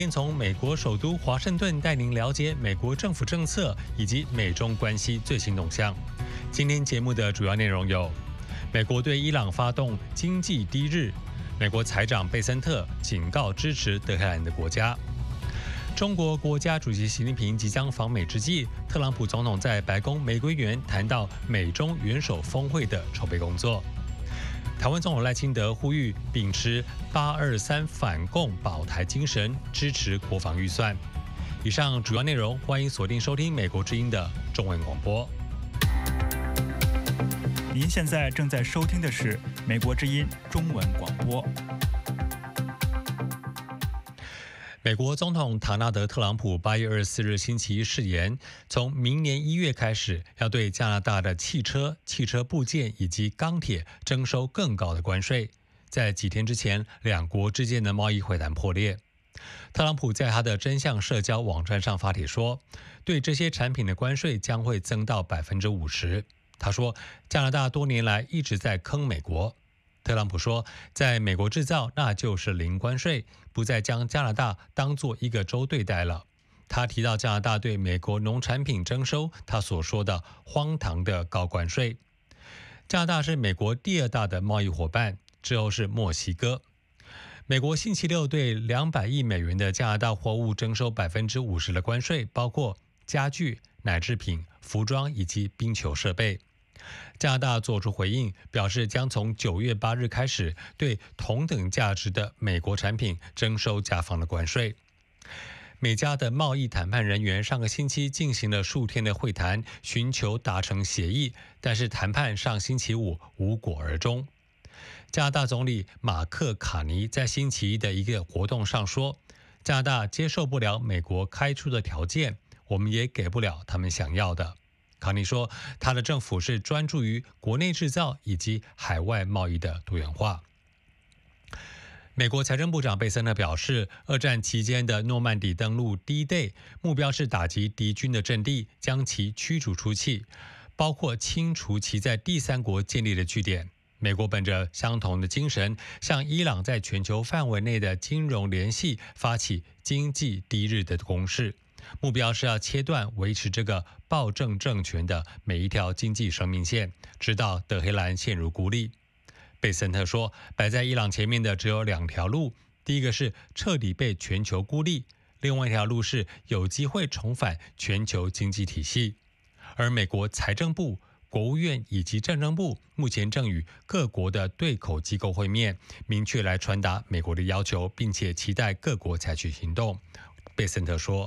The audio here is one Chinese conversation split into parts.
先从美国首都华盛顿带您了解美国政府政策以及美中关系最新动向。今天节目的主要内容有：美国对伊朗发动经济低日，美国财长贝森特警告支持德黑兰的国家。中国国家主席习近平即将访美之际，特朗普总统在白宫玫瑰园谈到美中元首峰会的筹备工作。台湾总统赖清德呼吁秉持823反共保台精神，支持国防预算。以上主要内容，欢迎锁定收听美国之音的中文广播。 您现在正在收听的是美国之音中文广播。 美国总统唐纳德·特朗普8月24日星期一誓言，从明年1月开始，要对加拿大的汽车、汽车部件以及钢铁征收更高的关税。在几天之前，两国之间的贸易会谈破裂。特朗普在他的真相社交网站上发帖说，对这些产品的关税将会增到50%。他说，加拿大多年来一直在坑美国。特朗普说，在美国制造那就是零关税，不再将加拿大当作一个州对待了。他提到加拿大对美国农产品征收他所说的荒唐的高关税。加拿大是美国第二大的贸易伙伴，之后是墨西哥。美国星期六对200亿美元的加拿大货物征收50%的关税，包括家具、奶制品、服装以及冰球设备。加拿大做出回应，表示将从9月8日开始对同等价值的美国产品征收加方的关税。美加的贸易谈判人员上个星期进行了数天的会谈，寻求达成协议，但是谈判上星期五无果而终。加拿大总理马克·卡尼在星期一的一个活动上说，加拿大接受不了美国开出的条件，我们也给不了他们想要的。卡尼说，他的政府是专注于国内制造以及海外贸易的多元化。美国财政部长贝森特表示，二战期间的诺曼底登陆 D-Day 目标是打击敌军的阵地，将其驱逐出去，包括清除其在第三国建立的据点。美国本着相同的精神，向伊朗在全球范围内的金融联系发起经济第一日的攻势。目标是要切断维持这个暴政政权的每一条经济生命线，直到德黑兰陷入孤立。贝森特说，摆在伊朗前面的只有2条路，第一个是彻底被全球孤立，另外一条路是有机会重返全球经济体系。而美国财政部、国务院以及政治部目前正与各国的对口机构会面，明确来传达美国的要求，并且期待各国采取行动。贝森特说，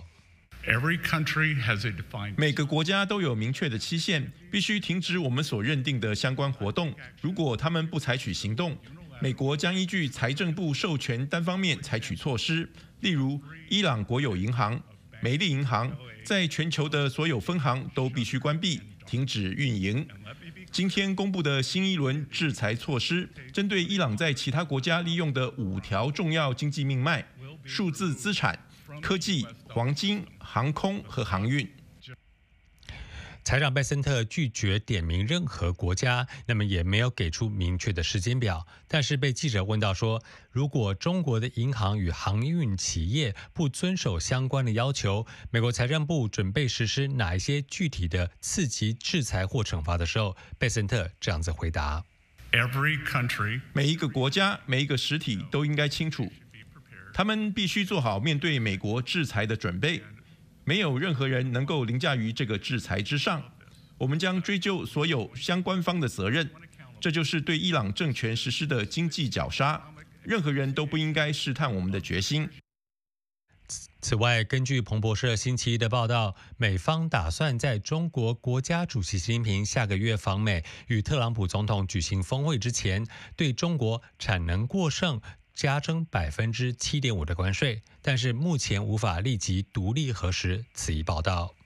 每个国家都有明确的期限，必须停止我们所认定的相关活动。如果他们不采取行动，美国将依据财政部授权单方面采取措施，例如伊朗国有银行、梅利银行在全球的所有分行都必须关闭、停止运营。今天公布的新一轮制裁措施，针对伊朗在其他国家利用的5条重要经济命脉：数字资产、科技、黄金、航空和航运。 财长贝森特拒绝点名任何国家，那么也没有给出明确的时间表。但是被记者问到说，如果中国的银行与航运企业不遵守相关的要求，美国财政部准备实施哪一些具体的刺激制裁或惩罚的时候，贝森特这样子回答： 每一个国家、每一个实体都应该清楚，他们必须做好面对美国制裁的准备。没有任何人能够凌驾于这个制裁之上。我们将追究所有相关方的责任，这就是对伊朗政权实施的经济绞杀。任何人都不应该试探我们的决心。 此外，根据彭博社星期一的报道，美方打算在中国国家主席习近平下个月访美与特朗普总统举行峰会之前，对中国产能过剩加征7.5%的关税，但是目前无法立即独立核实此一报道。